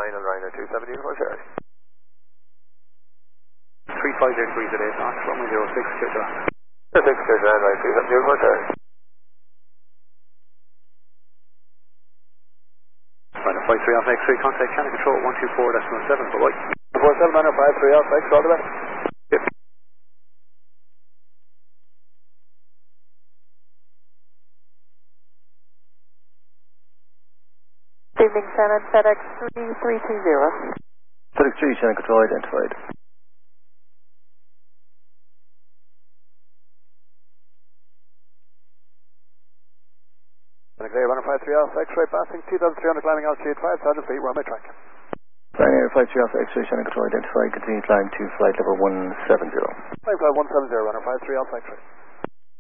Lionel Ryder 270 for Charlie. 35 degrees at 8 knots, runway 06, clear to land. 06, clear to land, right 270 for Charlie. Runner 53 off X3, contact channel control 124.7, bye-bye. 47, runner 53 off X, all the best. Yep. Evening, Shannon, FedEx 3320. FedEx 3, channel control identified. Clear, runner 53 off X-ray passing 2,300 climbing altitude 5,000 feet, we're on my track. Ryanair 53 off X-ray, channel control identified, continue climb to flight level 170. Flight 170, runner 53 off X-ray.